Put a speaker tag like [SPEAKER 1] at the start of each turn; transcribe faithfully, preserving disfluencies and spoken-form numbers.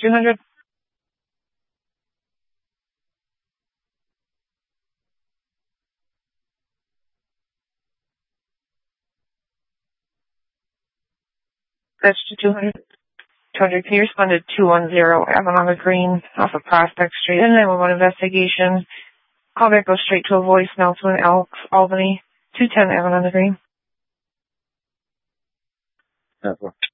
[SPEAKER 1] two hundred. That's to two hundred. two hundred, can you respond to two one zero, Evan on the Green, off of Prospect Street, and nine one one investigation. Callback goes straight to a voicemail to an Elks, Albany, two ten Evan on the Green.
[SPEAKER 2] That's